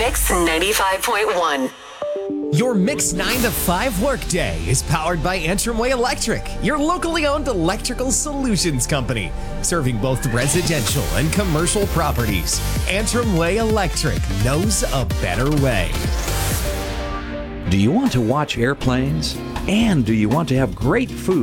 Mix 95.1. Your Mix 9 to 5 workday is powered by Antrim Way Electric, your locally owned electrical solutions company, serving both residential and commercial properties. Antrim Way Electric knows a better way. Do you want to watch airplanes? And do you want to have great food